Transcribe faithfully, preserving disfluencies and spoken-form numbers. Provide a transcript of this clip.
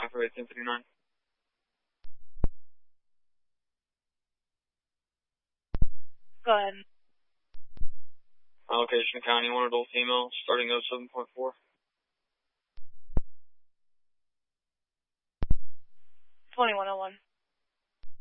Afro eight ten fifty-nine. Go ahead. Allocation County, one adult female, starting oh seven point four. twenty-one